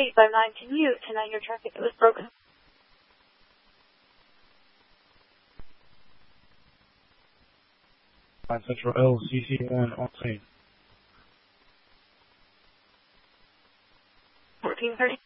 859, can you tonight your traffic? It was broken. Central LCC1 on scene. 1430.